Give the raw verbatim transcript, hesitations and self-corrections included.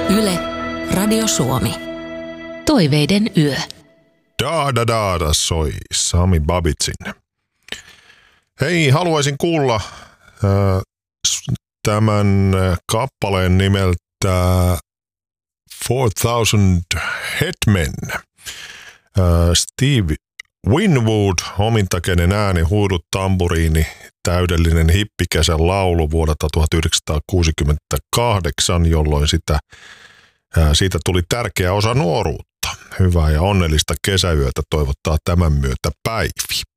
Yle, Radio Suomi. Toiveiden yö. Daada daada soi Sami Babitsin. Hei, haluaisin kuulla äh, tämän kappaleen nimeltä four thousand Headmen. Äh, Steve Winwood, omintakeinen ääni, huudut, tamburiini, täydellinen hippikesän laulu vuodelta tuhatyhdeksänsataakuusikymmentäkahdeksan, jolloin sitä, ää, siitä tuli tärkeä osa nuoruutta. Hyvää ja onnellista kesäyötä toivottaa tämän myötä Päivi.